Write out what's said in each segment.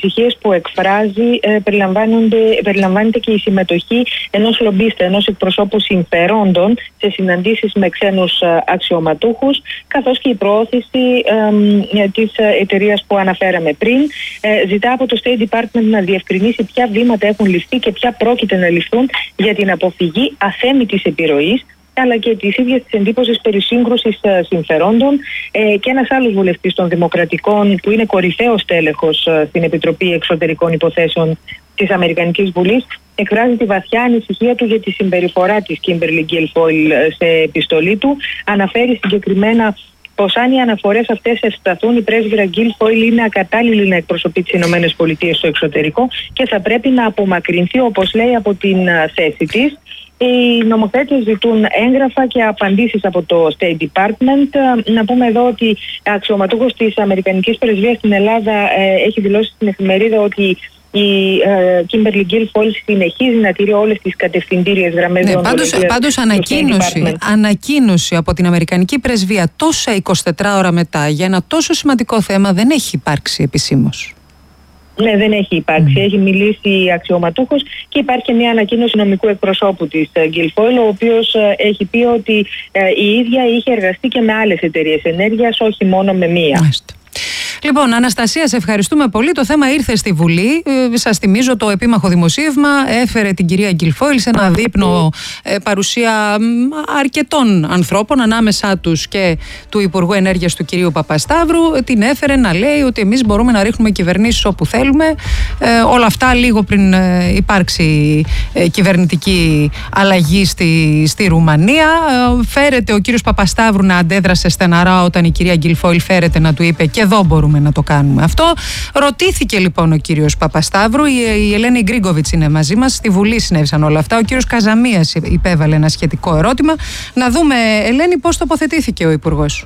ανησυχίες που εκφράζει περιλαμβάνεται και η συμμετοχή ενός λομπίστα, ενός εκπροσώπου συμφερόντων σε συναντήσεις με ξένους αξιωματούχους, καθώς και η προώθηση της εταιρείας που αναφέραμε πριν. Ζητά από το State Department να διευκρινίσει ποια βήματα έχουν ληφθεί και ποια πρόκειται να ληφθούν για την αποφυγή αθέμητης επιρροής, αλλά και της ίδιας της εντύπωσης περί σύγκρουσης συμφερόντων. Και ένας άλλος βουλευτής των Δημοκρατικών, που είναι κορυφαίος τέλεχος στην Επιτροπή Εξωτερικών Υποθέσεων της Αμερικανικής Βουλής, εκφράζει τη βαθιά ανησυχία του για τη συμπεριφορά της Kimberly Guilfoyle σε επιστολή του. Αναφέρει συγκεκριμένα πως αν οι αναφορές αυτές ευσταθούν, η πρέσβυρα Guilfoyle είναι ακατάλληλη να εκπροσωπεί τις ΗΠΑ στο εξωτερικό και θα πρέπει να απομακρυνθεί, όπως λέει, από την θέση της. Οι νομοθέτες ζητούν έγγραφα και απαντήσεις από το State Department. Να πούμε εδώ ότι αξιωματούχος της Αμερικανικής Πρεσβείας στην Ελλάδα έχει δηλώσει στην εφημερίδα ότι η Kimberly Guilfoyle συνεχίζει να τηρεί όλες τις κατευθυντήριες γραμμές δεοντολογίας. Πάντως ανακοίνωση από την Αμερικανική Πρεσβεία τόσα 24 ώρα μετά για ένα τόσο σημαντικό θέμα δεν έχει υπάρξει επισήμως. Ναι, δεν έχει υπάρξει. Έχει μιλήσει αξιωματούχος και υπάρχει και μια ανακοίνωση νομικού εκπροσώπου της Guilfoyle, ο οποίος έχει πει ότι η ίδια είχε εργαστεί και με άλλες εταιρείες ενέργειας, όχι μόνο με μία. Λοιπόν, Αναστασία, σε ευχαριστούμε πολύ. Το θέμα ήρθε στη Βουλή. Σας θυμίζω το επίμαχο δημοσίευμα έφερε την κυρία Guilfoyle σε ένα δείπνο παρουσία αρκετών ανθρώπων, ανάμεσά τους και του Υπουργού Ενέργειας του κυρίου Παπασταύρου. Την έφερε να λέει ότι εμείς μπορούμε να ρίχνουμε κυβερνήσεις όπου θέλουμε. Όλα αυτά λίγο πριν υπάρξει κυβερνητική αλλαγή στη Ρουμανία. Φέρεται ο κύριος Παπασταύρου να αντέδρασε στεναρά όταν η κυρία Guilfoyle φέρεται να του είπε και εδώ μπορούμε να το κάνουμε αυτό. Ρωτήθηκε λοιπόν ο κύριος Παπασταύρου, η Ελένη Γκρίγκοβιτς είναι μαζί μας, στη Βουλή συνέβησαν όλα αυτά. Ο κύριος Καζαμίας υπέβαλε ένα σχετικό ερώτημα. Να δούμε, Ελένη, πώς τοποθετήθηκε ο Υπουργός.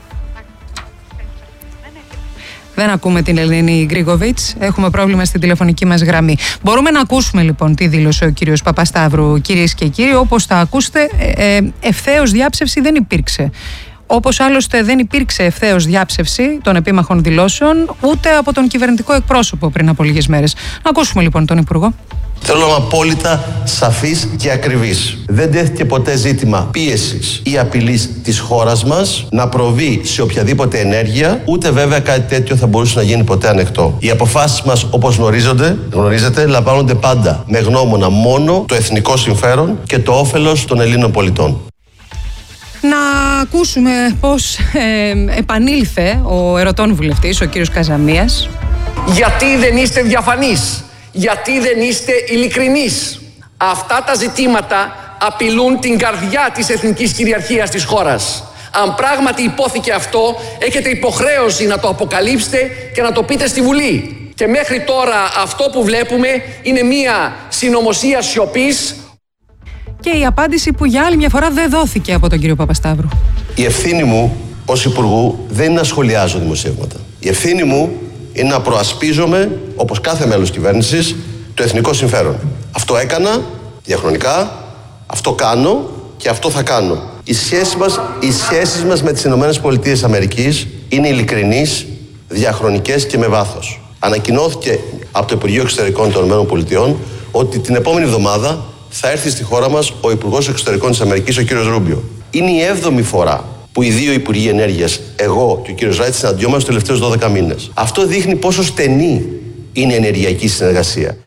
Δεν ακούμε την Ελένη Γκρίγκοβιτς, έχουμε πρόβλημα στην τηλεφωνική μας γραμμή. Μπορούμε να ακούσουμε λοιπόν τι δήλωσε ο κύριος Παπασταύρου, κυρίες και κύριοι. Όπως θα ακούσετε, ευθέως διάψευση δεν υπήρξε. Όπως άλλωστε δεν υπήρξε ευθέως διάψευση των επίμαχων δηλώσεων ούτε από τον κυβερνητικό εκπρόσωπο πριν από λίγες μέρες. Να ακούσουμε λοιπόν τον Υπουργό. Θέλω να είμαι απόλυτα σαφής και ακριβής. Δεν τέθηκε ποτέ ζήτημα πίεσης ή απειλής της χώρας μας να προβεί σε οποιαδήποτε ενέργεια, ούτε βέβαια κάτι τέτοιο θα μπορούσε να γίνει ποτέ ανεκτό. Οι αποφάσεις μας, όπως γνωρίζετε, λαμβάνονται πάντα με γνώμονα μόνο το εθνικό συμφέρον και το όφελος των Ελλήνων πολιτών. Να ακούσουμε πώς επανήλθε ο ερωτών βουλευτής, ο κύριος Καζαμίας. Γιατί δεν είστε διαφανείς, γιατί δεν είστε ειλικρινείς. Αυτά τα ζητήματα απειλούν την καρδιά της εθνικής κυριαρχίας της χώρας. Αν πράγματι υπόθηκε αυτό, έχετε υποχρέωση να το αποκαλύψετε και να το πείτε στη Βουλή. Και μέχρι τώρα αυτό που βλέπουμε είναι μία συνωμοσία σιωπής. Και η απάντηση που για άλλη μια φορά δεν δόθηκε από τον κύριο Παπασταύρου. Η ευθύνη μου ως Υπουργού δεν είναι να σχολιάζω δημοσιεύματα. Η ευθύνη μου είναι να προασπίζομαι, όπως κάθε μέλος κυβέρνησης, το εθνικό συμφέρον. Αυτό έκανα διαχρονικά, αυτό κάνω και αυτό θα κάνω. Οι σχέσεις μας με τις ΗΠΑ είναι ειλικρινείς, διαχρονικές και με βάθος. Ανακοινώθηκε από το Υπουργείο Εξωτερικών των ΗΠΑ ότι την επόμενη εβδομάδα θα έρθει στη χώρα μας ο Υπουργός Εξωτερικών της Αμερικής, ο κύριος Ρούμπιο. Είναι η 7η φορά που οι δύο Υπουργοί Ενέργειας, εγώ και ο κύριος Ράιτ, συναντιόμαστε τους τελευταίους 12 μήνες. Αυτό δείχνει πόσο στενή είναι η ενεργειακή συνεργασία.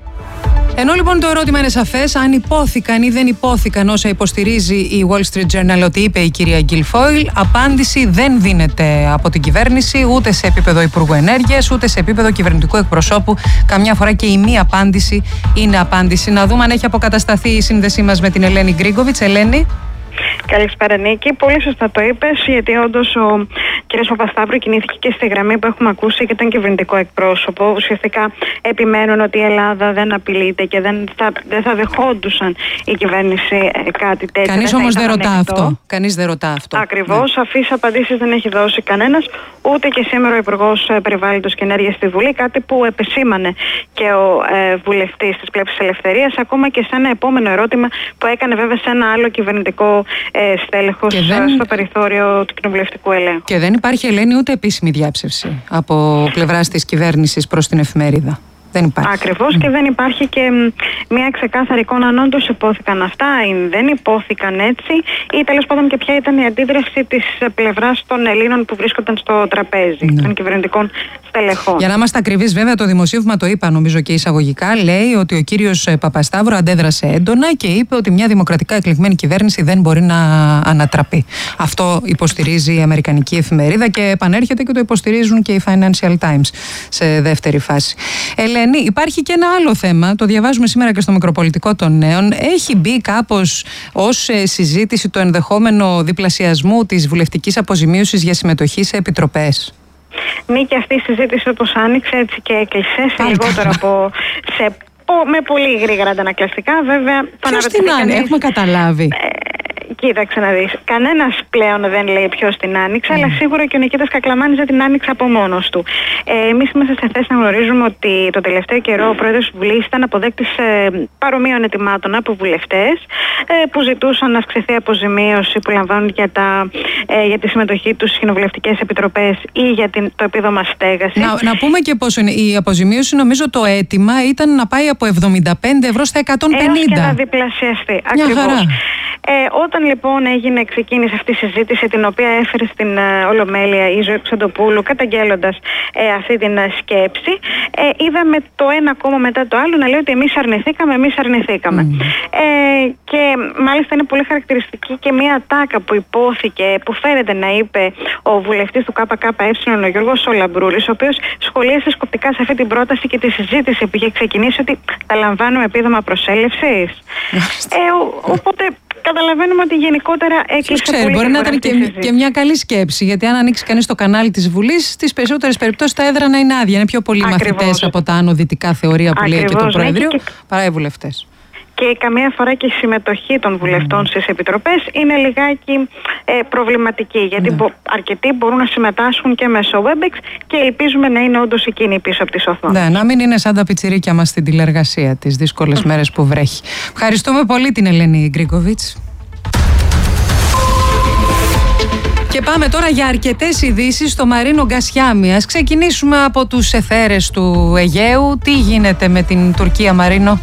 Ενώ λοιπόν το ερώτημα είναι σαφές, αν υπόθηκαν ή δεν υπόθηκαν όσα υποστηρίζει η Wall Street Journal ότι είπε η κυρία Guilfoyle, απάντηση δεν δίνεται από την κυβέρνηση ούτε σε επίπεδο Υπουργού Ενέργειας, ούτε σε επίπεδο κυβερνητικού εκπροσώπου. Καμιά φορά και η μη απάντηση είναι απάντηση. Να δούμε αν έχει αποκατασταθεί η σύνδεσή μας με την Ελένη Γκρίγκοβιτς. Ελένη. Καλησπέρα, Νίκη. Πολύ σωστά το είπες, γιατί όντως ο κ. Παπασταύρου κινήθηκε και στη γραμμή που έχουμε ακούσει και τον κυβερνητικό εκπρόσωπο. Ουσιαστικά επιμένουν ότι η Ελλάδα δεν απειλείται και δεν θα δεχόντουσαν η κυβέρνηση κάτι τέτοιο. Κανείς όμως δεν ρωτά αυτό. Κανείς δεν ρωτά αυτό. Ακριβώς. Ναι. Σαφείς απαντήσεις δεν έχει δώσει κανένας, ούτε και σήμερα ο Υπουργός Περιβάλλοντος και Ενέργειας στη Βουλή, κάτι που επεσήμανε και ο βουλευτής της Πλεύσης Ελευθερίας, ακόμα και σε ένα επόμενο ερώτημα που έκανε βέβαια σε ένα άλλο κυβερνητικό στέλεχος στο περιθώριο του κοινοβουλευτικού ελέγχου. Και δεν υπάρχει, Ελένη, ούτε επίσημη διάψευση από πλευράς της κυβέρνησης προς την εφημερίδα. Δεν υπάρχει. Ακριβώς, και δεν υπάρχει και μια ξεκάθαρη εικόνα αν όντως υπόθηκαν αυτά ή δεν υπόθηκαν έτσι, ή τέλος πάντων και ποια ήταν η αντίδραση της πλευράς των Ελλήνων που βρίσκονταν στο τραπέζι, των κυβερνητικών στελεχών. Για να είμαστε ακριβείς, βέβαια, το δημοσίευμα το είπα νομίζω και εισαγωγικά. Λέει ότι ο κύριος Παπασταύρου αντέδρασε έντονα και είπε ότι μια δημοκρατικά εκλεγμένη κυβέρνηση δεν μπορεί να ανατραπεί. Αυτό υποστηρίζει η αμερικανική εφημερίδα και επανέρχεται και το υποστηρίζουν και οι Financial Times σε δεύτερη φάση. Ελένη, υπάρχει και ένα άλλο θέμα, το διαβάζουμε σήμερα και στο Μικροπολιτικό των Νέων. Έχει μπει κάπως ως συζήτηση το ενδεχόμενο διπλασιασμού της βουλευτικής αποζημίωσης για συμμετοχή σε επιτροπές. Ναι, και αυτή η συζήτηση όπως άνοιξε έτσι και έκλεισε σε λιγότερο από... με πολύ γρήγορα αντανακλαστικά, βέβαια. Ποιος την άνοιξε, έχουμε καταλάβει. Κοίταξε να δεις. Κανένας πλέον δεν λέει ποιος την άνοιξε, αλλά σίγουρα και ο Νικήτας Κακλαμάνης δεν την άνοιξε από μόνος του. Εμείς είμαστε σε θέση να γνωρίζουμε ότι το τελευταίο καιρό ο πρόεδρος της Βουλής ήταν αποδέκτης παρομοίων ετοιμάτων από βουλευτές που ζητούσαν να αυξηθεί αποζημίωση που λαμβάνουν για τη συμμετοχή τους στις κοινοβουλευτικές επιτροπές ή για το επίδομα στέγασης. Να πούμε και πόσο είναι. Η αποζημίωση, νομίζω το αίτημα ήταν να πάει από 75 ευρώ στα 150. Έως και να διπλασιαστεί. Ακριβώς. Όταν λοιπόν ξεκίνησε αυτή η συζήτηση, την οποία έφερε στην Ολομέλεια η Ζωή Ξαντοπούλου, καταγγέλλοντας αυτή την σκέψη, είδαμε το ένα κόμμα μετά το άλλο να λέει ότι εμείς αρνηθήκαμε. Και μάλιστα είναι πολύ χαρακτηριστική και μια ατάκα που υπόθηκε, που φαίνεται να είπε ο βουλευτής του ΚΚΕ, ο Γιώργος Σολαμπρούλης, ο οποίος σχολίασε σκοπτικά σε αυτή την πρόταση και τη συζήτηση που είχε ξεκινήσει ότι τα λαμβάνουμε επίδομα προσέλευσης. Οπότε καταλαβαίνουμε ότι γενικότερα έκλεισε πολύ. Μπορεί να ήταν και μια καλή σκέψη, γιατί αν ανοίξει κανείς το κανάλι της Βουλής, στις περισσότερες περιπτώσεις τα έδρανα είναι άδεια. Είναι πιο πολλοί μαθητές από τα άνω-δυτικά θεωρία που λέει και το Προεδρείο, παρά οι βουλευτές. Και καμία φορά και η συμμετοχή των βουλευτών στις επιτροπές είναι λιγάκι προβληματική, γιατί αρκετοί μπορούν να συμμετάσχουν και μέσω Webex και ελπίζουμε να είναι όντως εκείνοι πίσω από τις οθόνες. Ναι, να μην είναι σαν τα πιτσιρίκια μας στην τηλεργασία τις δύσκολες μέρες που βρέχει. Ευχαριστούμε πολύ την Ελένη Γκρίκοβιτς. Και πάμε τώρα για αρκετές ειδήσεις στο Μαρίνο Γκασιάμι. Ας ξεκινήσουμε από τους εθέρες του Αιγαίου. Τι γίνεται με την Τουρκία, Μαρίνο?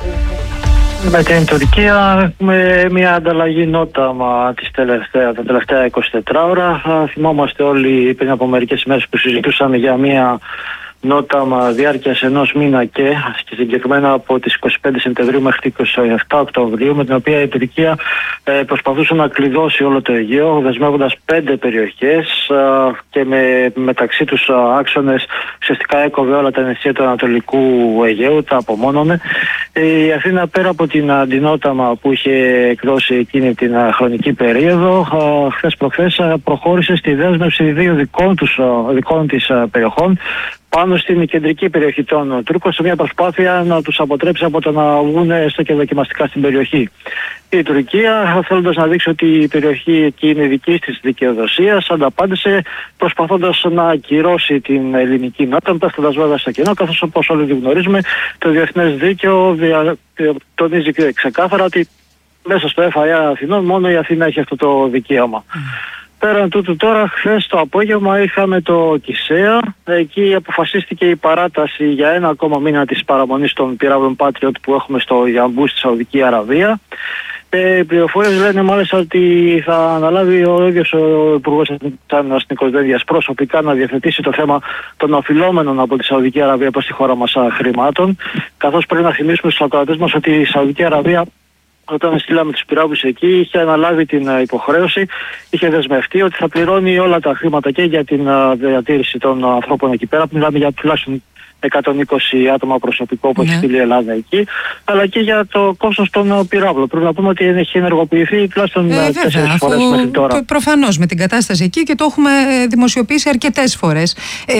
Με την Τουρκία έχουμε μια ανταλλαγή νότα τα τελευταία 24 ώρα. Θυμόμαστε όλοι πριν από μερικές ημέρες που συζητούσαμε για μια νότα διάρκειας 1 μήνα και συγκεκριμένα από τις 25 Σεπτεμβρίου μέχρι τις 27 Οκτωβρίου, με την οποία η Τουρκία προσπαθούσε να κλειδώσει όλο το Αιγαίο, δεσμεύοντας 5 περιοχές και μεταξύ τους άξονες ουσιαστικά έκοβε όλα τα νησιά του Ανατολικού Αιγαίου, τα απομόνωνε. Η Αθήνα, πέρα από την αντινόταμα που είχε εκδώσει εκείνη την χρονική περίοδο, χθες προχθές προχώρησε στη δέσμευση 2 δικών της περιοχών πάνω στην κεντρική περιοχή των Τούρκων, σε μια προσπάθεια να τους αποτρέψει από το να βγουν έστω και δοκιμαστικά στην περιοχή. Η Τουρκία, θέλοντας να δείξει ότι η περιοχή εκεί είναι δική της δικαιοδοσίας, ανταπάντησε προσπαθώντας να ακυρώσει την ελληνική νότα, πέφτοντας βέβαια στο κενό, καθώς όπως όλοι γνωρίζουμε το διεθνές δίκαιο τονίζει ξεκάθαρα ότι μέσα στο FIA Αθηνών μόνο η Αθήνα έχει αυτό το δικαίωμα. Πέραν τούτου τώρα, χθες το απόγευμα είχαμε το Κισέα. Εκεί αποφασίστηκε η παράταση για 1 ακόμα μήνα της παραμονής των πυράβλων Patriot που έχουμε στο Ιαμπού στη Σαουδική Αραβία. Οι πληροφορίες λένε μάλιστα ότι θα αναλάβει ο ίδιος ο Υπουργός Άμυνας Νίκος Δένδιας προσωπικά να διευθετήσει το θέμα των οφειλόμενων από τη Σαουδική Αραβία προς τη χώρα μας χρημάτων. Καθώς πρέπει να θυμίσουμε στους ακροατές μας ότι η Σαουδική Αραβία, όταν στείλαμε τους πυράβλους εκεί, είχε αναλάβει την υποχρέωση, είχε δεσμευτεί ότι θα πληρώνει όλα τα χρήματα και για την διατήρηση των ανθρώπων εκεί πέρα. Μιλάμε για τουλάχιστον 120 άτομα προσωπικό που έχει στείλει η Ελλάδα εκεί, αλλά και για το κόστος των πυράβλων. Πρέπει να πούμε ότι έχει ενεργοποιηθεί τουλάχιστον 4 φορές μέχρι τώρα. Προφανώς με την κατάσταση εκεί και το έχουμε δημοσιοποιήσει αρκετές φορές.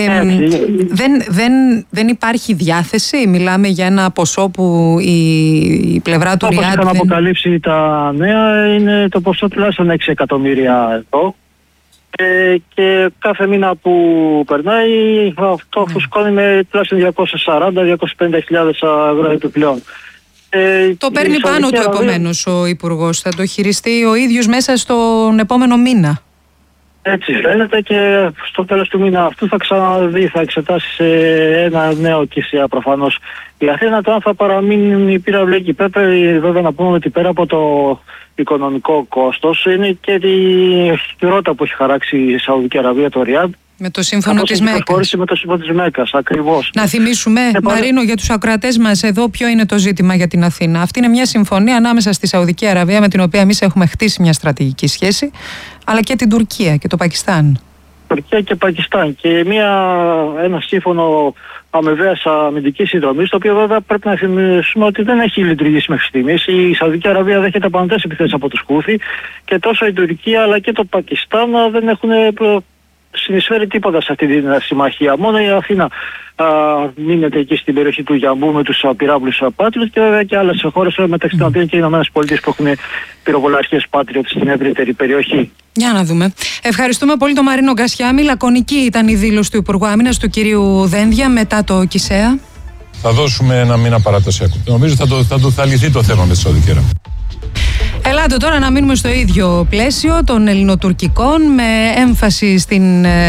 Δεν υπάρχει διάθεση, μιλάμε για ένα ποσό που η πλευρά του Ριάντ. Όπως είχαν αποκαλύψει τα νέα, είναι το ποσό τουλάχιστον 6 εκατομμύρια ευρώ. Και κάθε μήνα που περνάει αυτό φουσκώνει με τουλάχιστον 240-250.000 ευρώ επιπλέον. Το παίρνει πάνω του επομένως ο Υπουργός. Θα το χειριστεί ο ίδιος μέσα στον επόμενο μήνα. Έτσι φαίνεται, και στο τέλος του μήνα αυτού θα ξαναδεί, θα εξετάσει σε ένα νέο ΚΙΣΙΑ προφανώς η Αθήνα. Το αν θα παραμείνει η πυραυλική. Πρέπει βέβαια να πούμε ότι πέρα από το οικονομικό κόστος είναι και η ρότα που έχει χαράξει η Σαουδική Αραβία, το Ριάντ. Με το σύμφωνο της Μέκκας. Με το σύμφωνο της Μέκκας, ακριβώς. Να θυμίσουμε, Μαρίνο, για τους ακροατές μας εδώ, ποιο είναι το ζήτημα για την Αθήνα. Αυτή είναι μια συμφωνία ανάμεσα στη Σαουδική Αραβία, με την οποία εμείς έχουμε χτίσει μια στρατηγική σχέση, αλλά και την Τουρκία και το Πακιστάν. Τουρκία και Πακιστάν. Και ένα σύμφωνο αμοιβαίας αμυντικής συνδρομής, το οποίο βέβαια πρέπει να θυμίσουμε ότι δεν έχει λειτουργήσει μέχρι στιγμής. Η Σαουδική Αραβία δέχεται πανωτές επιθέσεις από τους Χούθι, και τόσο η Τουρκία αλλά και το Πακιστάν δεν έχουν συνεισφέρει τίποτα σε αυτή τη συμμαχία. Μόνο η Αθήνα μείνεται εκεί στην περιοχή του Γιαμπού με τους πυράβλους Patriot, και βέβαια και άλλες χώρες, μεταξύ των οποίων και οι ΗΠΑ που έχουν πυροβολαρχίες Patriot στην ευρύτερη περιοχή. Για να δούμε. Ευχαριστούμε πολύ τον Μαρίνο Γκασιάμι. Λακωνική ήταν η δήλωση του Υπουργού Άμυνας, του κυρίου Δένδια, μετά το ΚΙΣΕΑ. Θα δώσουμε ένα μήνα παράταση. Νομίζω θα λυθεί το θέμα με τη Σαουδική Αραβία. Ελάτε τώρα να μείνουμε στο ίδιο πλαίσιο των ελληνοτουρκικών, με έμφαση στην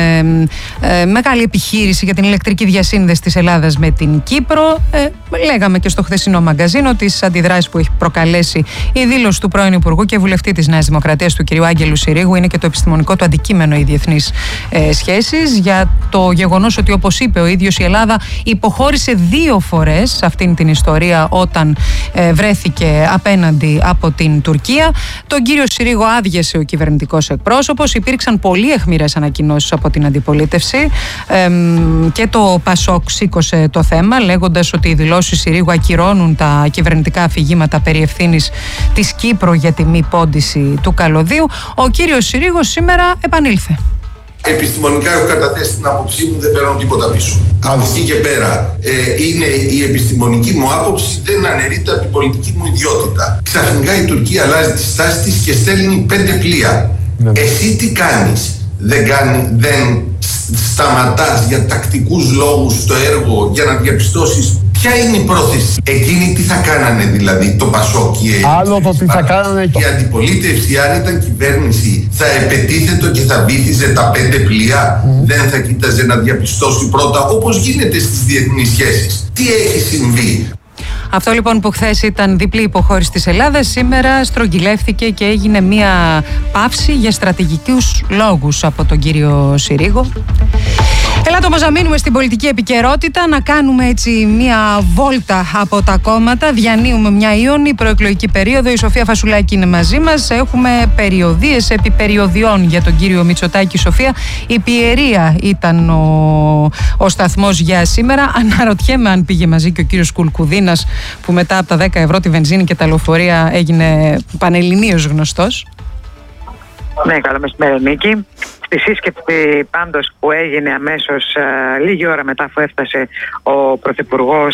μεγάλη επιχείρηση για την ηλεκτρική διασύνδεση της Ελλάδας με την Κύπρο. Λέγαμε και στο χθεσινό μαγκαζίνο τις αντιδράσεις που έχει προκαλέσει η δήλωση του πρώην Υπουργού και βουλευτή της Νέας Δημοκρατίας, του κ. Άγγελου Συρίγου. Είναι και το επιστημονικό του αντικείμενο οι διεθνείς σχέσεις, για το γεγονός ότι, όπως είπε ο ίδιος, η Ελλάδα υποχώρησε 2 φορές σε αυτήν την ιστορία όταν βρέθηκε απέναντι από την Τουρκία. Τον κύριο Συρίγο άδειασε ο κυβερνητικός εκπρόσωπος. Υπήρξαν πολύ αιχμηρές ανακοινώσεις από την αντιπολίτευση, και το ΠΑΣΟΚ σήκωσε το θέμα, λέγοντας ότι οι δηλώσεις Συρίγου ακυρώνουν τα κυβερνητικά αφηγήματα περί ευθύνης της Κύπρου για τη μη πόντιση του καλωδίου. Ο κύριος Συρίγος σήμερα επανήλθε. Επιστημονικά έχω καταθέσει την άποψή μου, δεν παίρνω τίποτα πίσω. Από εκεί και πέρα είναι η επιστημονική μου άποψη, δεν αναιρείται από την πολιτική μου ιδιότητα. Ξαφνικά η Τουρκία αλλάζει τη στάση της και στέλνει 5 πλοία. Εσύ τι κάνεις? Δεν σταματάς για τακτικούς λόγους το έργο για να διαπιστώσεις ποια είναι η πρόθεση? Εκείνοι τι θα κάνανε, δηλαδή το ΠΑΣΟΚ η αντιπολίτευση, αν ήταν κυβέρνηση, θα επετίθετο και θα βύθιζε τα 5 πλοία? Δεν θα κοίταζε να διαπιστώσει πρώτα, όπως γίνεται στις διεθνείς σχέσεις, τι έχει συμβεί? Αυτό λοιπόν που χθες ήταν διπλή υποχώρηση της Ελλάδας, σήμερα στρογγυλεύθηκε και έγινε μία παύση για στρατηγικούς λόγους από τον κύριο Συρίγο. Ελάτε όμως να μείνουμε στην πολιτική επικαιρότητα, να κάνουμε έτσι μία βόλτα από τα κόμματα. Διανύουμε μια ίονη προεκλογική περίοδο. Η Σοφία Φασουλάκη είναι μαζί μας. Έχουμε περιοδίες επί περιοδιών για τον κύριο Μητσοτάκη. Σοφία, η Πιερία ήταν ο σταθμός για σήμερα. Αναρωτιέμαι αν πήγε μαζί και ο κύριος Κουλκουδίνας, που μετά από τα 10 ευρώ τη βενζίνη και τα λεωφορεία έγινε πανελληνίως γνωστός. Ναι, καλό μεσημέρι, Νίκη. Στη σύσκεψη πάντως που έγινε αμέσως λίγη ώρα μετά που έφτασε ο Πρωθυπουργός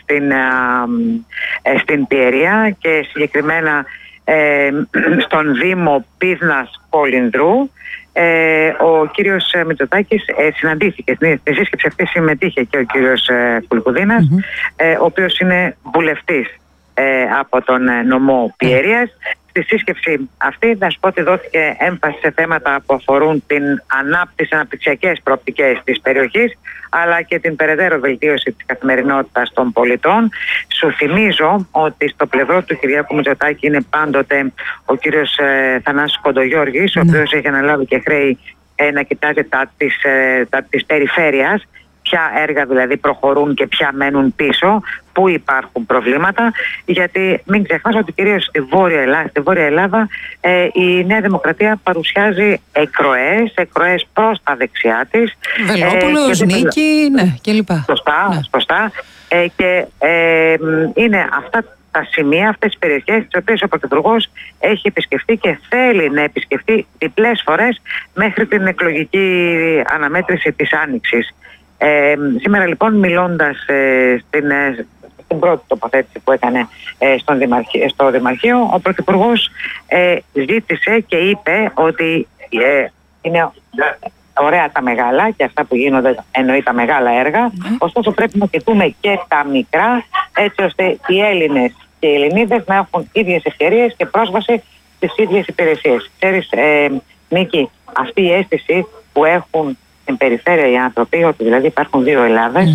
στην Πιερία, και συγκεκριμένα στον Δήμο Πίδνας Πολυνδρού, ο κύριος Μητσοτάκης συναντήθηκε. Στη σύσκεψη αυτή συμμετείχε και ο κύριος Κουλκουδίνας, ο οποίος είναι βουλευτής από τον νομό Πιερίας. Στη σύσκεψη αυτή, να σου πω ότι δόθηκε έμφαση σε θέματα που αφορούν την αναπτυξιακές προοπτικές της περιοχής, αλλά και την περαιτέρω βελτίωση της καθημερινότητας των πολιτών. Σου θυμίζω ότι στο πλευρό του Κυριάκου Μητσοτάκη είναι πάντοτε ο κύριος Θανάσης Κοντογιώργης, ο οποίος έχει αναλάβει και χρέη να κοιτάζει τα της περιφέρειας, ποια έργα δηλαδή προχωρούν και ποια μένουν πίσω, πού υπάρχουν προβλήματα, γιατί μην ξεχνάς ότι κυρίως στη Βόρεια Ελλάδα η Νέα Δημοκρατία παρουσιάζει εκροές προς τα δεξιά της. Βελόπουλος, Νίκη, ναι, κλπ. Σωστά. Και είναι αυτά τα σημεία, αυτές τις περιοχές, τις οποίες ο Πρωθυπουργός έχει επισκεφτεί και θέλει να επισκεφτεί διπλές φορές μέχρι την εκλογική αναμέτρηση της Άνοιξης. Σήμερα λοιπόν, μιλώντας στην πρώτη τοποθέτηση που έκανε στο Δημαρχείο, ο Πρωθυπουργός ζήτησε και είπε ότι είναι ωραία τα μεγάλα και αυτά που γίνονται, εννοεί τα μεγάλα έργα, ωστόσο πρέπει να κοιτούμε και τα μικρά, έτσι ώστε οι Έλληνες και οι Ελληνίδες να έχουν ίδιες ευκαιρίες και πρόσβαση στις ίδιες υπηρεσίες. Ξέρεις, Νίκη, αυτή η αίσθηση που έχουν στην περιφέρεια οι άνθρωποι, ότι δηλαδή υπάρχουν δύο Ελλάδες,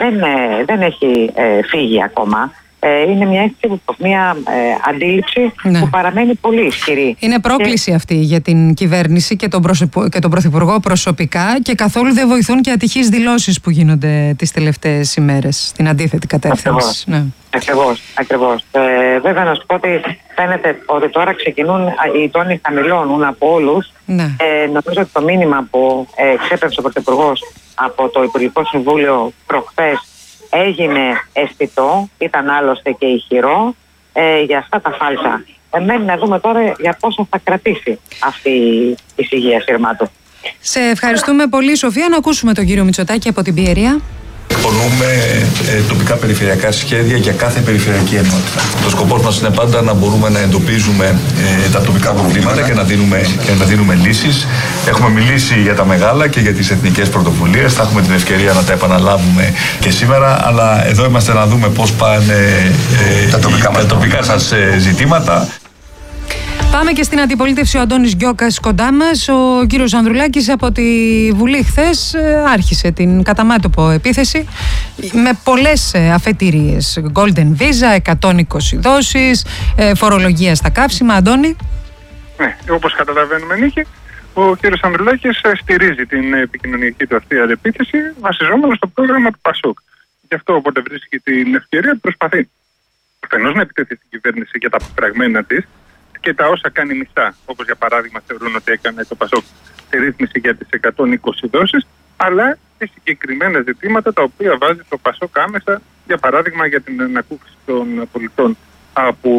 δεν έχει φύγει ακόμα. Είναι μια αίσθηση, μια αντίληψη που παραμένει πολύ ισχυρή. Είναι πρόκληση αυτή για την κυβέρνηση και τον Πρωθυπουργό προσωπικά, και καθόλου δεν βοηθούν και ατυχείς δηλώσεις που γίνονται τις τελευταίες ημέρες στην αντίθετη κατεύθυνση. Ακριβώς. Βέβαια να σου πω ότι φαίνεται ότι τώρα ξεκινούν οι τόνοι χαμηλώνουν από όλους. Νομίζω ότι το μήνυμα που εξέπρεψε ο Πρωθυπουργός από το Υπουργικό Συμβούλιο προχθές έγινε αισθητό, ήταν άλλωστε και ηχηρό για αυτά τα φάλσα. Μένει να δούμε τώρα για πόσο θα κρατήσει αυτή η σιγεία σύρμα του. Σε ευχαριστούμε πολύ, Σοφία. Να ακούσουμε τον κύριο Μητσοτάκη από την Πιερία. Εκπονούμε τοπικά περιφερειακά σχέδια για κάθε περιφερειακή ενότητα. Το σκοπός μας είναι πάντα να μπορούμε να εντοπίζουμε τα τοπικά προβλήματα και να δίνουμε λύσεις. Έχουμε μιλήσει για τα μεγάλα και για τις εθνικές πρωτοβουλίες. Θα έχουμε την ευκαιρία να τα επαναλάβουμε και σήμερα, αλλά εδώ είμαστε να δούμε πώς πάνε τα τοπικά σας ζητήματα. Πάμε και στην αντιπολίτευση. Ο Αντώνης Γκιώκας κοντά μας. Ο κύριος Ανδρουλάκης από τη Βουλή χθες άρχισε την καταμάτωπο επίθεση με πολλές αφετηρίες. Golden Visa, 120 δόσεις, φορολογία στα καύσιμα. Αντώνη. Ναι, όπως καταλαβαίνουμε, Νίκη, ο κύριος Ανδρουλάκης στηρίζει την επικοινωνιακή του αυτή αντεπίθεση βασιζόμενο στο πρόγραμμα του ΠΑΣΟΚ. Γι' αυτό όποτε βρίσκει την ευκαιρία προσπαθεί αφενός να επιτεθεί στην κυβέρνηση για τα πεπραγμένα της και τα όσα κάνει μισά, όπως για παράδειγμα θεωρούν ότι έκανε το ΠΑΣΟΚ τη ρύθμιση για τις 120 δόσεις, αλλά και συγκεκριμένα ζητήματα τα οποία βάζει το ΠΑΣΟΚ άμεσα, για παράδειγμα για την ανακούφιση των πολιτών από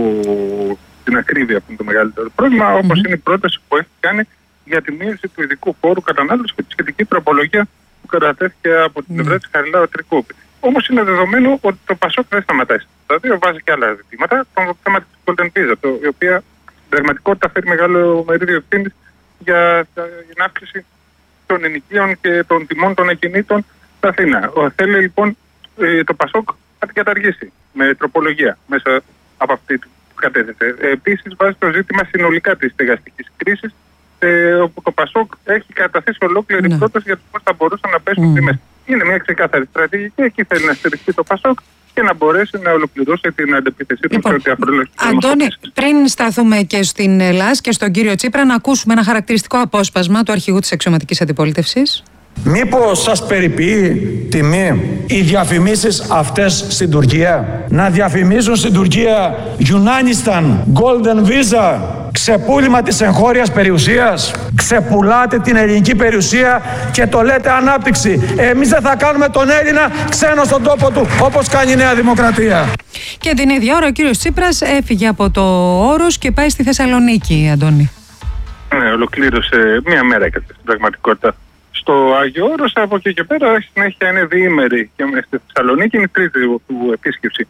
την ακρίβεια που είναι το μεγαλύτερο πρόβλημα, όπως είναι η πρόταση που έχει κάνει για τη μείωση του ειδικού φόρου κατανάλωσης και τη σχετική τροπολογία που κατατέθηκε από την πλευρά της Χαριλάου Τρικούπη. Όμως είναι δεδομένο ότι το ΠΑΣΟΚ δεν σταματάει. Δηλαδή βάζει και άλλα ζητήματα. Το θέμα της Golden Visa, η οποία στην πραγματικότητα φέρει μεγάλο μερίδιο ευθύνης για την αύξηση των ενοικίων και των τιμών των ακινήτων στην Αθήνα. Θέλει λοιπόν το ΠΑΣΟΚ να την καταργήσει με τροπολογία μέσα από αυτή που κατέθεσε. Επίσης βάζει το ζήτημα συνολικά της στεγαστικής κρίσης, όπου το ΠΑΣΟΚ έχει καταθέσει ολόκληρη πρόταση για το πώς θα μπορούσαν να πέσουν τιμές. Είναι μια ξεκάθαρη στρατηγική, εκεί θέλει να στηριχθεί το ΠΑΣΟΚ και να μπορέσει να ολοκληρώσει την αντεπίθεσή του σε ό,τι αφορά. Αντώνη, πριν σταθούμε και στην ΕΛΑΣ και στον κύριο Τσίπρα, να ακούσουμε ένα χαρακτηριστικό απόσπασμα του αρχηγού της αξιωματικής αντιπολίτευσης. Μήπως σας περιποιεί τιμή οι διαφημίσεις αυτές στην Τουρκία? Να διαφημίζουν στην Τουρκία Yunanistan, Golden Visa, ξεπούλημα της εγχώριας περιουσίας. Ξεπουλάτε την ελληνική περιουσία και το λέτε ανάπτυξη. Εμείς δεν θα κάνουμε τον Έλληνα ξένο στον τόπο του, όπως κάνει η Νέα Δημοκρατία. Και την ίδια ώρα ο κύριος Τσίπρας έφυγε από το Όρος και πάει στη Θεσσαλονίκη, Αντώνη. Ναι, ολοκλήρωσε μία μέρα και στην πραγματικότητα στο Άγιο Όρος. Από εκεί και πέρα συνέχεια είναι διήμερη και στη Θεσσαλονίκη. Είναι η τρίτη του επίσκεψη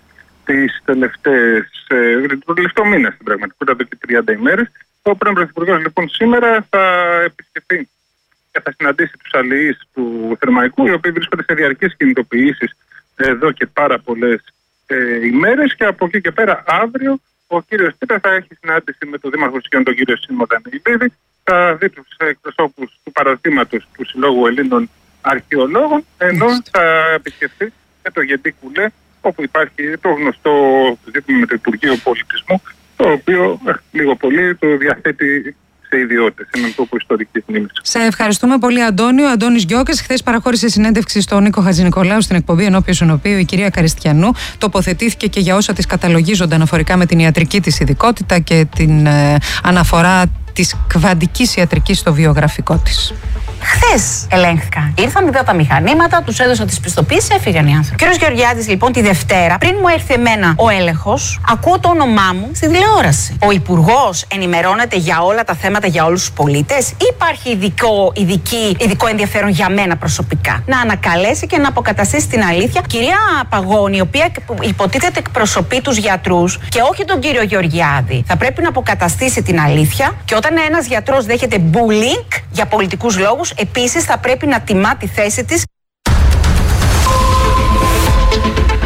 το τελευταίο μήνα στην πραγματικότητα, εδώ και 30 ημέρες. Ο πρώην Πρωθυπουργός λοιπόν σήμερα θα επισκεφθεί και θα συναντήσει τους αλληλείς του Θερμαϊκού, οι οποίοι βρίσκονται σε διαρκείς κινητοποιήσεις εδώ και πάρα πολλές ημέρες, και από εκεί και πέρα αύριο ο κύριος Τσίπρας θα έχει συνάντηση με τον Δήμαρχο Σικιών, τον κύριο Σίμω Δανειλίδη. Θα δει τους εκπροσώπους του παραδείγματος του Συλλόγου Ελλήνων Αρχαιολόγων, ενώ θα επισκεφθεί με το Γεντή Κουλέ, όπου υπάρχει το γνωστό ζήτημα με το Υπουργείο Πολιτισμού, το οποίο λίγο πολύ το διαθέτει σε ιδιότητες, έναν τόπο ιστορικής μνήμης. Σε ευχαριστούμε πολύ, Αντώνη. Ο Αντώνης Γκιώκας χθες παραχώρησε συνέντευξη στον Νίκο Χατζηνικολάου στην εκπομπή, ενώπιον οποίου η κυρία Καριστιανού τοποθετήθηκε και για όσα της καταλογίζονται αναφορικά με την ιατρική της ειδικότητα και την αναφορά της κβαντικής ιατρικής στο βιογραφικό της. Χθες ελέγχθηκαν. Ήρθαν, είδα τα μηχανήματα, τους έδωσα τις πιστοποιήσεις, έφυγαν οι άνθρωποι. Ο κύριος Γεωργιάδης, λοιπόν, τη Δευτέρα, πριν μου έρθει εμένα ο έλεγχος, ακούω το όνομά μου στη τηλεόραση. Ο Υπουργός ενημερώνεται για όλα τα θέματα για όλους τους πολίτες, ή υπάρχει ειδικό ενδιαφέρον για μένα προσωπικά? Να ανακαλέσει και να αποκαταστήσει την αλήθεια. Κυρία Παγώνη, η οποία υποτίθεται εκπροσωπεί τους γιατρούς και όχι τον κύριο Γεωργιάδη, θα πρέπει να αποκαταστήσει την αλήθεια, και όταν ένας γιατρός δέχεται bullying για πολιτικούς λόγους, επίσης θα πρέπει να τιμά τη θέση της. Κυρίες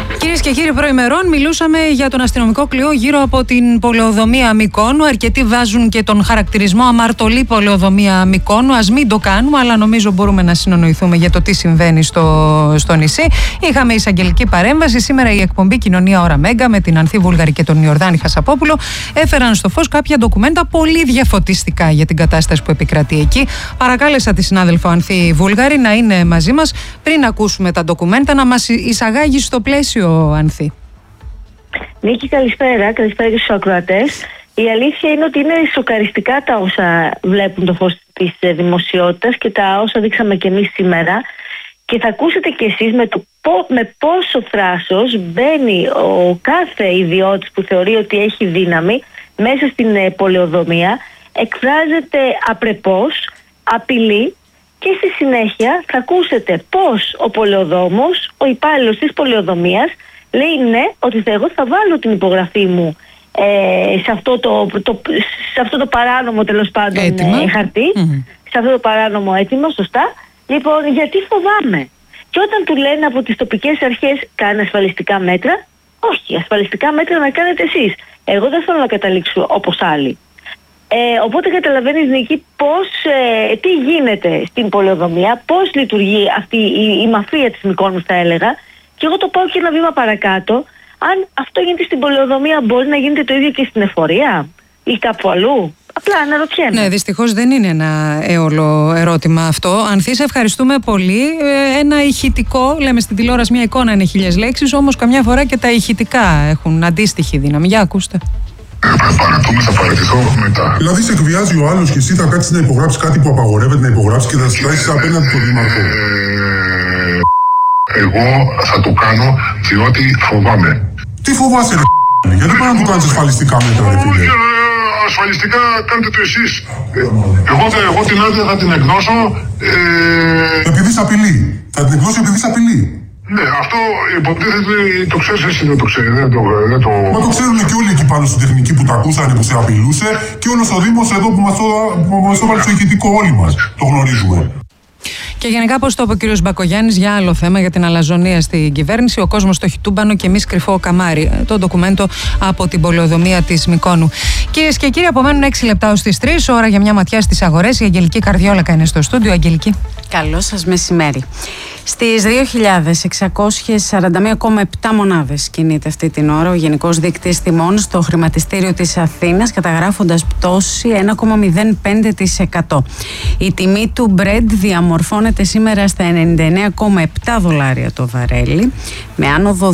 Και κύριοι, προημερών μιλούσαμε για τον αστυνομικό κλειό γύρω από την πολεοδομία Μυκόνου. Αρκετοί βάζουν και τον χαρακτηρισμό αμαρτωλή πολεοδομία Μυκόνου. Ας μην το κάνουμε, αλλά νομίζω μπορούμε να συνονοηθούμε για το τι συμβαίνει στο νησί. Είχαμε εισαγγελική παρέμβαση. Σήμερα η εκπομπή Κοινωνία Ώρα Μέγκα με την Ανθή Βούλγαρη και τον Ιορδάνη Χασαπόπουλο έφεραν στο φως κάποια ντοκουμέντα πολύ διαφωτιστικά για την κατάσταση που επικρατεί εκεί. Παρακάλεσα τη συνάδελφο Ανθή Βούλγαρη να είναι μαζί μας πριν ακούσουμε τα ντοκουμέντα, να μας εισαγάγει στο πλαίσιο, Ανθή. Νίκη, καλησπέρα. Καλησπέρα και στους ακροατές. Η αλήθεια είναι ότι είναι σοκαριστικά τα όσα βλέπουν το φως της δημοσιότητας και τα όσα δείξαμε και εμείς σήμερα. Και θα ακούσετε κι εσείς με πόσο θράσος μπαίνει ο κάθε ιδιώτης που θεωρεί ότι έχει δύναμη μέσα στην πολεοδομία, εκφράζεται απρεπώς, απειλεί. Και στη συνέχεια θα ακούσετε πώς ο πολεοδόμος, ο υπάλληλος της πολεοδομίας, λέει ναι, ότι εγώ θα βάλω την υπογραφή μου σε αυτό το παράνομο τέλος πάντων χαρτί, σε αυτό το παράνομο αίτημα, σωστά. Λοιπόν, γιατί φοβάμαι. Και όταν του λένε από τις τοπικές αρχές, κάνε ασφαλιστικά μέτρα, όχι, ασφαλιστικά μέτρα να κάνετε εσείς. Εγώ δεν θέλω να καταλήξω όπως άλλοι. Οπότε καταλαβαίνεις, Νίκη, τι γίνεται στην πολεοδομία, πώς λειτουργεί αυτή η μαφία της Μυκόνου, θα έλεγα. Και εγώ το πάω και ένα βήμα παρακάτω. Αν αυτό γίνεται στην πολεοδομία, μπορεί να γίνεται το ίδιο και στην εφορία ή κάπου αλλού? Απλά αναρωτιέμαι. Ναι, δυστυχώς δεν είναι ένα έολο ερώτημα αυτό. Ανθή, σε ευχαριστούμε πολύ. Ένα ηχητικό, λέμε στην τηλεόραση μια εικόνα είναι 1000 λέξεις, όμως καμιά φορά και τα ηχητικά έχουν αντίστοιχη δύναμη. Για ακούστε. Θα παραιτηθώ μετά. Δηλαδή, σε εκβιάζει ο άλλος και εσύ θα κάτσεις να υπογράψεις κάτι που απαγορεύεται να υπογράψεις και θα στάσεις απέναντι στον δήμαρχο. Εγώ θα το κάνω διότι φοβάμαι. Τι φοβάσαι, ρε? Γιατί πρέπει να το κάνεις ασφαλιστικά μέτρα, ρε φίλε? Ασφαλιστικά κάντε το εσείς. Εγώ την άδεια θα την εκδώσω. Επειδή σ' απειλεί. Θα την εκδώσω επειδή σ' απειλεί. Ναι, αυτό υποτίθεται, το ξέρεις εσύ, δεν το ξέρει. Μα το ξέρουν και όλοι εκεί πάνω στην τεχνική που τα ακούσανε, που σε απειλούσε, και όλος ο Δήμος εδώ που μας έβαλε στο ηχητικό, όλοι μας το γνωρίζουμε. Και γενικά, όπως το είπε ο κ. Μπακογιάννης, για άλλο θέμα, για την αλαζονία στην κυβέρνηση, ο κόσμος το έχει τούμπανο και εμείς κρυφό καμάρι. Το ντοκουμέντο από την πολεοδομία της Μυκόνου. Κυρίες και κύριοι, απομένουν 6 λεπτά ως τις 3, ώρα για μια ματιά στις αγορές. Η Αγγελική Καρδιόλακα είναι στο στούντιο. Αγγελική. Καλό σας μεσημέρι. Στις 2.641,7 μονάδες κινείται αυτή την ώρα ο Γενικός Δείκτης Τιμών στο χρηματιστήριο της Αθήνας, καταγράφοντας πτώση 1,05%. Η τιμή του Brent διαμορφώνεται σήμερα στα $99,7 το βαρέλι, με άνοδο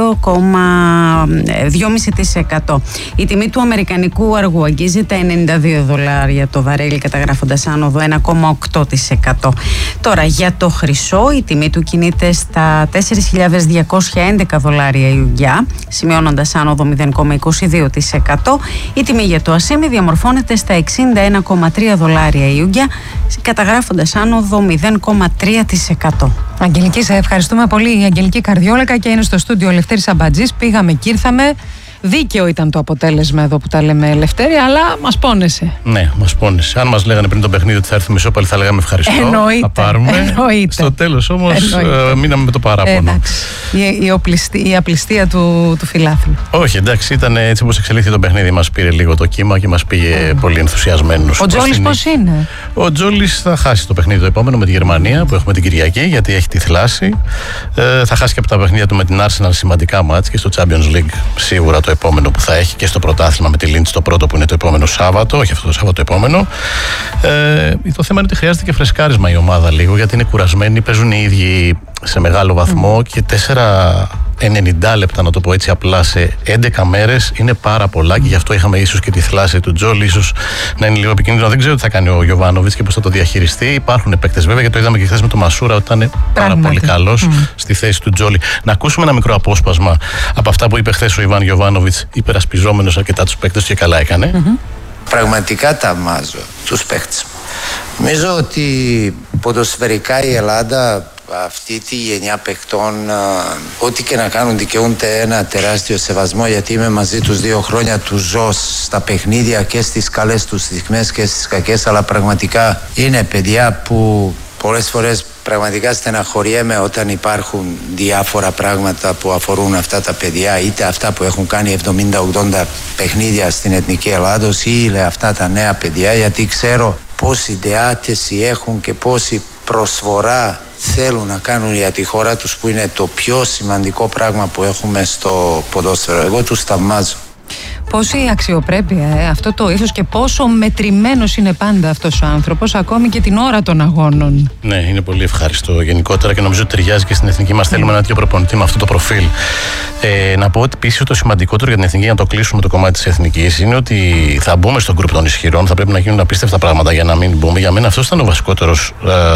2,5%. Η τιμή του αμερικανικού αργού αγγίζει τα $92 το βαρέλι, καταγράφοντας άνοδο 1,8%. Τώρα, για το χρυσό, η τιμή του κινείται στα $4.211 η ουγγιά, σημειώνοντας άνοδο 0,22%. Η τιμή για το ασίμι διαμορφώνεται στα $61,3 η ουγγιά, καταγράφοντας άνοδο 0,3%. Αγγελική, σε ευχαριστούμε πολύ. Η Αγγελική Καρδιόλακα και είναι στο στούντιο ο Λευτέρης Αμπατζής. Πήγαμε και ήρθαμε. Δίκαιο ήταν το αποτέλεσμα εδώ που τα λέμε, Λευτέρη, αλλά μας πόνεσε. Ναι, μας πόνεσε. Αν μας λέγανε πριν το παιχνίδι ότι θα έρθει μισόπαλη, θα λέγαμε ευχαριστώ. Εννοείται. Θα πάρουμε. Εννοείται. Στο τέλος όμως μείναμε με το παράπονο. Η απληστία του φιλάθλου. Όχι, εντάξει, ήταν έτσι όπως εξελίχθηκε το παιχνίδι. Μας πήρε λίγο το κύμα και μας πήγε πολύ ενθουσιασμένους. Ο Τζόλης πώς είναι? Ο Τζόλης θα χάσει το παιχνίδι το επόμενο με τη Γερμανία που έχουμε την Κυριακή, γιατί έχει τη θλάση. Θα χάσει και από τα παιχνίδια του με την Arsenal σημαντικά μάτς και στο Champions League σίγουρα το επόμενο που θα έχει, και στο πρωτάθλημα με τη Λίντς το πρώτο που είναι το επόμενο Σάββατο, όχι αυτό το Σάββατο, το επόμενο. Το θέμα είναι ότι χρειάζεται και φρεσκάρισμα η ομάδα λίγο, γιατί είναι κουρασμένοι, παίζουν οι ίδιοι σε μεγάλο βαθμό και 4,90 λεπτά, να το πω έτσι απλά, σε 11 μέρες είναι πάρα πολλά, και γι' αυτό είχαμε ίσως και τη θλάση του Τζόλι, ίσως να είναι λίγο επικίνδυνο. Δεν ξέρω τι θα κάνει ο Γιοβάνοβιτς και πώς θα το διαχειριστεί. Υπάρχουν παίκτες βέβαια, και το είδαμε και χθες με τον Μασούρα ότι ήταν πάρα πολύ καλός στη θέση του Τζόλι. Να ακούσουμε ένα μικρό απόσπασμα από αυτά που είπε χθες ο Ιβάν Γιοβάνοβιτς, υπερασπιζόμενος αρκετά τους παίκτες, και καλά έκανε. Πραγματικά ταμάζω τους παίκτες μου. Νομίζω ότι ποδοσφαιρικά η Ελλάδα, αυτή τη γενιά παιχτών, ό,τι και να κάνουν δικαιούνται ένα τεράστιο σεβασμό, γιατί είμαι μαζί τους 2 χρόνια, τους ζω στα παιχνίδια και στις καλές τους στιγμές και στις κακές, αλλά πραγματικά είναι παιδιά που πολλές φορές πραγματικά στεναχωριέμαι όταν υπάρχουν διάφορα πράγματα που αφορούν αυτά τα παιδιά, είτε αυτά που έχουν κάνει 70-80 παιχνίδια στην Εθνική Ελλάδος ή αυτά τα νέα παιδιά, γιατί ξέρω πόση διάθεση έχουν και πόση προσφορά θέλουν να κάνουν για τη χώρα τους, που είναι το πιο σημαντικό πράγμα που έχουμε στο ποδόσφαιρο. Εγώ τους θαυμάζω. Πόση αξιοπρέπεια, αυτό το ήθος, και πόσο μετρημένος είναι πάντα αυτός ο άνθρωπος, ακόμη και την ώρα των αγώνων. Ναι, είναι πολύ ευχάριστο γενικότερα και νομίζω ότι ταιριάζει και στην εθνική μας. Θέλουμε ένα τέτοιο προπονητή με αυτό το προφίλ. Να πω ότι επίσης το σημαντικότερο για την εθνική, για να το κλείσουμε το κομμάτι της εθνικής, είναι ότι θα μπούμε στον γκρουπ των ισχυρών. Θα πρέπει να γίνουν απίστευτα πράγματα για να μην μπούμε. Για μένα αυτό ήταν ο βασικότερος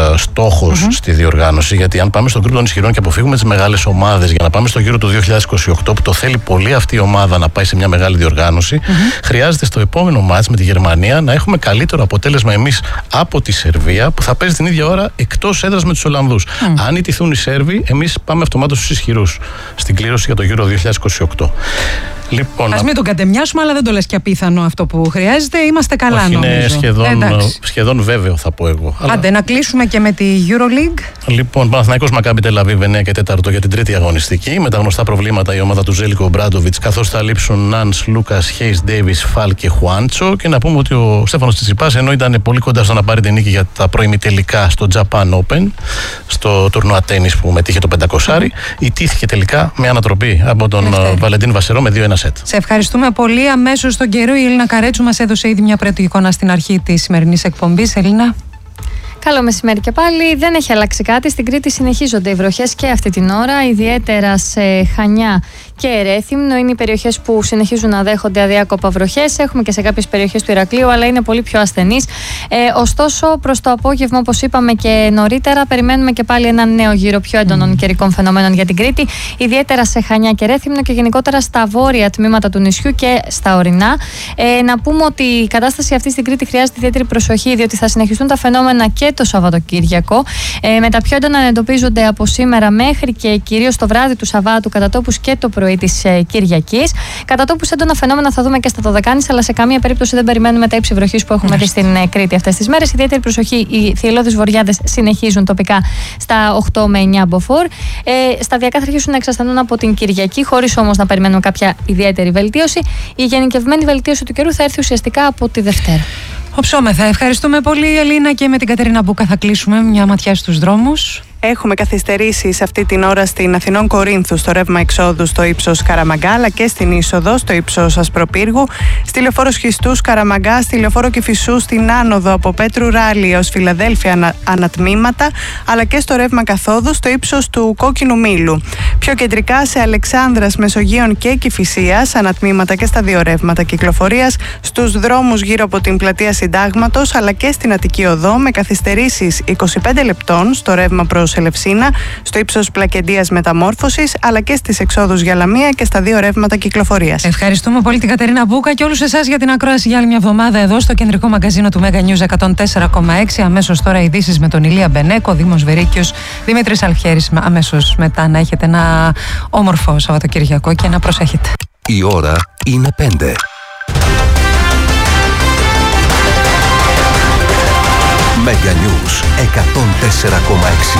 στόχος στη διοργάνωση. Γιατί αν πάμε στον γκρουπ των ισχυρών και αποφύγουμε τις μεγάλες ομάδες για να πάμε στο γύρο του 2028, που το θέλει πολύ αυτή η ομάδα να πάει σε μια μεγάλη διοργάνωση, χρειάζεται στο επόμενο μάτς με τη Γερμανία να έχουμε καλύτερο αποτέλεσμα εμείς από τη Σερβία, που θα παίζει την ίδια ώρα εκτός έδρας με τους Ολλανδούς. Αν ιτηθούν οι Σέρβοι, εμείς πάμε αυτομάτως στους ισχυρούς στην κλήρωση για το γύρο 2028. Λοιπόν, ας μην τον κατεμοιάσουμε, αλλά δεν το λες και απίθανο αυτό που χρειάζεται. Είμαστε καλά, όχι, νομίζω. Είναι σχεδόν βέβαιο, θα πω εγώ. Άντε, να κλείσουμε και με τη EuroLeague. Λοιπόν, Παναθηναϊκός Μακάμπι Τελ Αβίβ 9 και 4 για την τρίτη αγωνιστική. Με τα γνωστά προβλήματα η ομάδα του Ζέλικο Μπράντοβιτς, καθώς θα λείψουν Νάνς, Λούκας, Χέις, Ντέιβις, Φαλ και Χουάντσο. Και να πούμε ότι ο Στέφανος Τσιτσιπάς, ενώ ήταν πολύ κοντά στο να πάρει την νίκη για τα προημιτελικά στο Japan Open, στο τουρνουά τένις που μετήχε το 500, ιτήθηκε τελικά με ανατροπή από τον Βαλεντίν Βασερό με 2-1 σετ. Σε ευχαριστούμε πολύ. Αμέσως στον καιρό η Έλληνα Καρέτσου μας έδωσε ήδη μια πρώτη εικόνα στην αρχή της σημερινής εκπομπής. Έλληνα. Καλό μεσημέρι και πάλι. Δεν έχει αλλάξει κάτι. Στην Κρήτη συνεχίζονται οι βροχές και αυτή την ώρα, ιδιαίτερα σε Χανιά και Ερέθυμνο. Είναι οι περιοχές που συνεχίζουν να δέχονται αδιάκοπα βροχές. Έχουμε και σε κάποιες περιοχές του Ηρακλείου, αλλά είναι πολύ πιο ασθενείς. Ωστόσο, προς το απόγευμα, όπως είπαμε και νωρίτερα, περιμένουμε και πάλι έναν νέο γύρο πιο έντονων καιρικών φαινομένων για την Κρήτη, ιδιαίτερα σε Χανιά και Ερέθυμνο και γενικότερα στα βόρεια τμήματα του νησιού και στα ορεινά. Να πούμε ότι η κατάσταση αυτή στην Κρήτη χρειάζεται ιδιαίτερη προσοχή, διότι θα συνεχιστούν τα φαινόμενα και το Σαββατοκύριακο. Με τα πιο έντονα να εντοπίζονται από σήμερα μέχρι και κυρίως το βράδυ του Σαββάτου, κατά τόπους και το πρωί της Κυριακής. Κατά τόπους έντονα φαινόμενα θα δούμε και στα Δωδεκάνησα, αλλά σε καμία περίπτωση δεν περιμένουμε τα ύψη βροχής που έχουμε δει στην Κρήτη αυτές τις μέρες. Ιδιαίτερη προσοχή, οι θυελλώδεις βοριάδες συνεχίζουν τοπικά στα 8 με 9 μποφόρ. Σταδιακά θα αρχίσουν να εξασθενούν από την Κυριακή, χωρίς όμως να περιμένουμε κάποια ιδιαίτερη βελτίωση. Η γενικευμένη βελτίωση του καιρού θα έρθει ουσιαστικά από τη Δευτέρα. Οψόμεθα. Ευχαριστούμε πολύ, Ελίνα, και με την Κατερίνα Μπούκα θα κλείσουμε. Μια ματιά στους δρόμους. Έχουμε καθυστερήσεις αυτή την ώρα στην Αθηνών Κορίνθου στο ρεύμα εξόδου στο ύψος Καραμαγκά, αλλά και στην είσοδο στο ύψος Ασπροπύργου, στη λεωφόρο Σχιστούς Καραμαγκά, στη λεωφόρο Κηφισού στην άνοδο από Πέτρου Ράλη έως Φιλαδέλφια ανατμήματα, αλλά και στο ρεύμα καθόδου στο ύψος του Κόκκινου Μήλου. Πιο κεντρικά σε Αλεξάνδρας, Μεσογείων και Κηφισίας, ανατμήματα και στα δύο ρεύματα κυκλοφορίας, στους δρόμους γύρω από την πλατεία Συντάγματος, αλλά και στην Αττική Οδό, με καθυστερήσεις 25 λεπτών στο ρεύμα προς Ελευσίνα, στο ύψος Πλακεντίας Μεταμόρφωσης, αλλά και στις εξόδους για Λαμία και στα δύο ρεύματα κυκλοφορίας. Ευχαριστούμε πολύ την Κατερίνα Μπούκα και όλους εσάς για την ακρόαση για άλλη μια εβδομάδα εδώ στο κεντρικό μαγκαζίνο του Mega News 104,6. Αμέσως τώρα ειδήσεις με τον Ηλία Μπενέκο, Δήμος Βερίκιος, Δημήτρης Αλφιέρης. Αμέσως μετά να έχετε ένα όμορφο Σαββατοκυριακό και να προσέχετε. Η ώρα είναι 5. Mega News 104,6.